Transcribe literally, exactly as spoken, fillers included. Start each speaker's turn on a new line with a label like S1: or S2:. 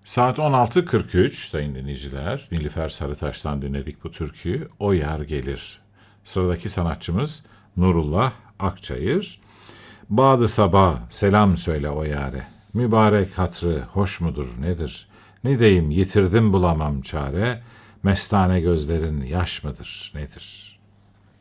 S1: Saat on altı kırk üç sayın dinleyiciler. Nilüfer Sarıtaş'tan dinledik bu türküyü. O yer gelir. Sıradaki sanatçımız Nurullah Akçayır. Bağdı sabah selam söyle o yare. Mübarek hatrı hoş mudur nedir? Ne deyim yitirdim bulamam çare. Mestane gözlerin yaş mıdır nedir?